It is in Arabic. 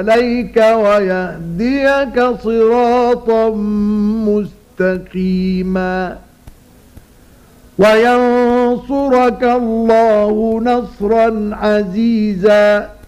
عليك ويهديك صراطا مستقيما وينصرك الله نصرا عزيزا